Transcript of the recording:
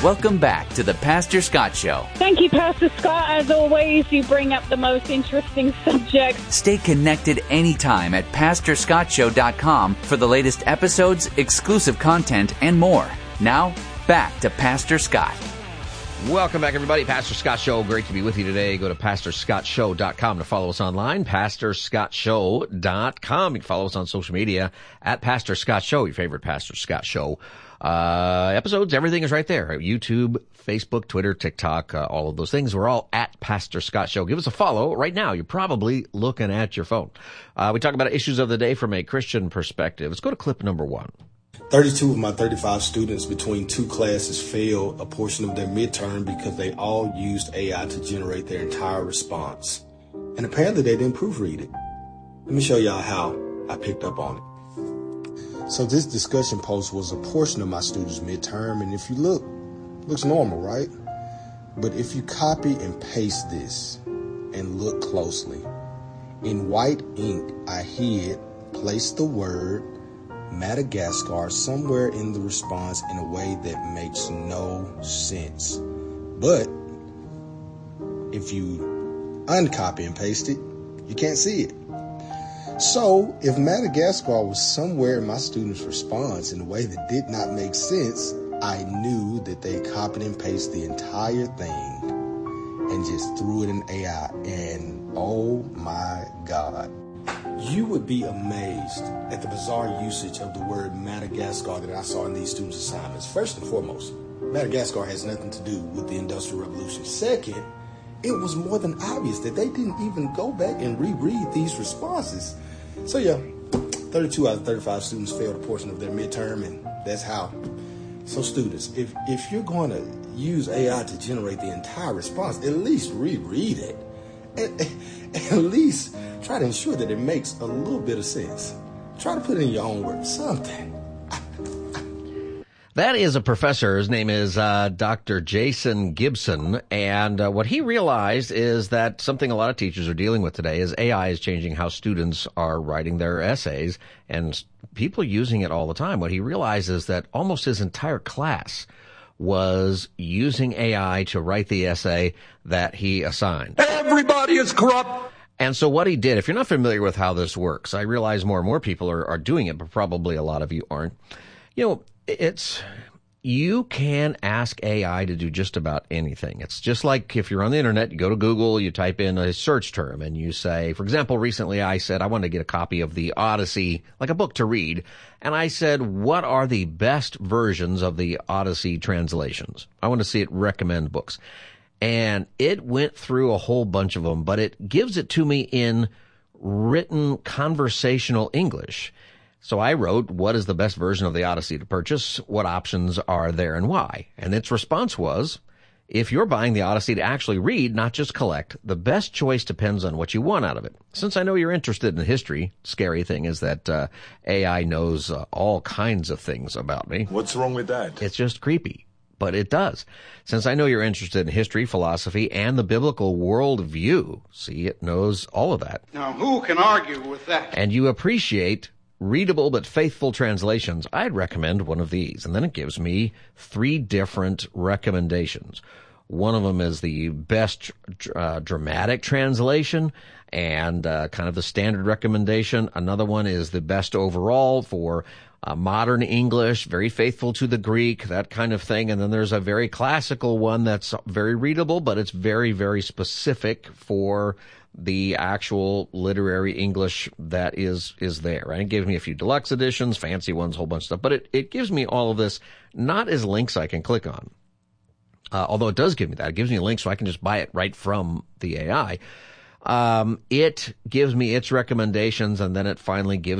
Welcome back to the Pastor Scott Show. Thank you, Pastor Scott. As always, you bring up the most interesting subjects. Stay connected anytime at PastorScottShow.com for the latest episodes, exclusive content, and more. Now, back to Pastor Scott. Welcome back, everybody. Pastor Scott Show. Great to be with you today. Go to PastorScottShow.com to follow us online. PastorScottShow.com. You can follow us on social media at Pastor Scott Show, your favorite Pastor Scott Show. Episodes, everything is right there. YouTube, Facebook, Twitter, TikTok, all of those things. We're all at Pastor Scott Show. Give us a follow. Right now, you're probably looking at your phone. We talk about issues of the day from a Christian perspective. Let's go to clip number 1. 32 of my 35 students between two classes failed a portion of their midterm because they all used AI to generate their entire response. And apparently they didn't proofread it. Let me show y'all how I picked up on it. So this discussion post was a portion of my students' midterm, and if you look, it looks normal, right? But if you copy and paste this and look closely, in white ink, I placed the word Madagascar somewhere in the response in a way that makes no sense. But if you uncopy and paste it, you can't see it. So if Madagascar was somewhere in my student's response in a way that did not make sense, I knew that they copied and pasted the entire thing and just threw it in AI. And oh my God. You would be amazed at the bizarre usage of the word Madagascar that I saw in these students' assignments. First and foremost, Madagascar has nothing to do with the Industrial Revolution. Second, it was more than obvious that they didn't even go back and reread these responses. So yeah, 32 out of 35 students failed a portion of their midterm, and that's how. So students, if you're going to use AI to generate the entire response, at least reread it. At least try to ensure that it makes a little bit of sense. Try to put it in your own words, something. That is a professor. His name is Dr. Jason Gibson, and what he realized is that something a lot of teachers are dealing with today is AI is changing how students are writing their essays, and people using it all the time. What he realized is that almost his entire class was using AI to write the essay that he assigned. Everybody is corrupt. And so what he did, if you're not familiar with how this works, I realize more and more people are doing it, but probably a lot of you aren't. You know, you can ask AI to do just about anything. It's just like if you're on the internet, you go to Google, you type in a search term and you say, for example, recently I said I wanted to get a copy of the Odyssey, like a book to read. And I said, what are the best versions of the Odyssey translations? I want to see it recommend books. And it went through a whole bunch of them, but it gives it to me in written conversational English. So I wrote, what is the best version of the Odyssey to purchase? What options are there and why? And its response was, if you're buying the Odyssey to actually read, not just collect, the best choice depends on what you want out of it. Since I know you're interested in history, scary thing is that AI knows all kinds of things about me. What's wrong with that? It's just creepy, but it does. Since I know you're interested in history, philosophy, and the biblical worldview, see, it knows all of that. Now, who can argue with that? And you appreciate readable but faithful translations, I'd recommend one of these. And then it gives me 3 different recommendations. One of them is the best dramatic translation and kind of the standard recommendation. Another one is the best overall for modern English, very faithful to the Greek, that kind of thing. And then there's a very classical one that's very readable, but it's very, very specific for the actual literary English that is there. Right? It gives me a few deluxe editions, fancy ones, a whole bunch of stuff. But it gives me all of this, not as links I can click on. Although it does give me that. It gives me a link so I can just buy it right from the AI. It gives me its recommendations, and then it finally gives